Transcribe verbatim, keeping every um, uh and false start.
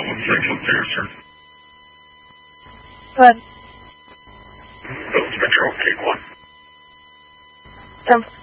albums I looked there, sir. Good. Those Metro, take one. Ten